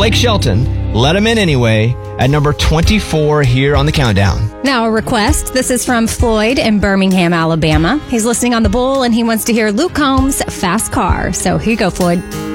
like Shelton, let him in anyway at number 24 here on the countdown. Now a request. This is from Floyd in Birmingham, Alabama. He's listening on the Bull and he wants to hear Luke Combs' Fast Car. So here you go, Floyd.